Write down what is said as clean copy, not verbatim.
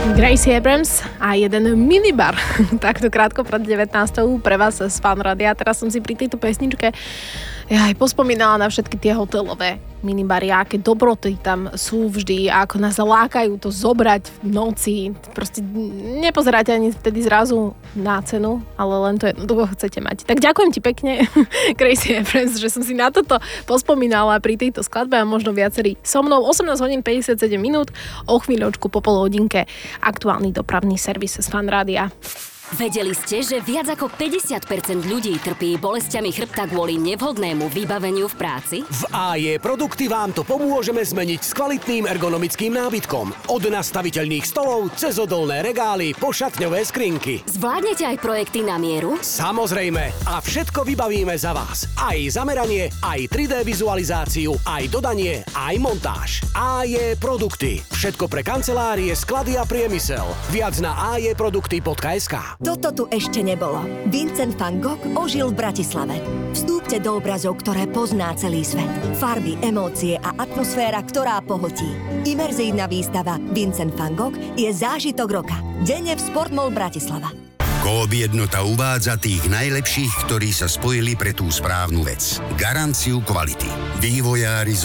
Gracie Abrams a jeden minibar. Takto krátko pred 19. pre vás z Fan Rádia. Teraz som si pri tejto pesničke aj pospomínala na všetky tie hotelové minibary, aké dobroty tam sú vždy a ako nás lákajú to zobrať v noci. Proste nepozeráte ani vtedy zrazu na cenu, ale len to jednoducho chcete mať. Tak ďakujem ti pekne, Gracie Abrams, že som si na toto pospomínala pri tejto skladbe a možno viacerí so mnou. 18 hodín 57 minút, o chvíľočku po pol hodinke aktuálny dopravný servis z Fan Rádia. Vedeli ste, že viac ako 50% ľudí trpí bolestiami chrbta kvôli nevhodnému vybaveniu v práci? V AJ Produkty vám to pomôžeme zmeniť s kvalitným ergonomickým nábytkom. Od nastaviteľných stolov cez odolné regály po šatňové skrinky. Zvládnete aj projekty na mieru? Samozrejme. A všetko vybavíme za vás. Aj zameranie, aj 3D vizualizáciu, aj dodanie, aj montáž. AJ Produkty. Všetko pre kancelárie, sklady a priemysel. Viac na ajprodukty.sk. Toto tu ešte nebolo. Vincent van Gogh ožil v Bratislave. Vstúpte do obrazov, ktoré pozná celý svet. Farby, emócie a atmosféra, ktorá pohltí. Imerzívna výstava Vincent van Gogh je zážitok roka. Denne v Sportmall Bratislava. Coop Jednota uvádza tých najlepších, ktorí sa spojili pre tú správnu vec. Garanciu kvality. Vývojári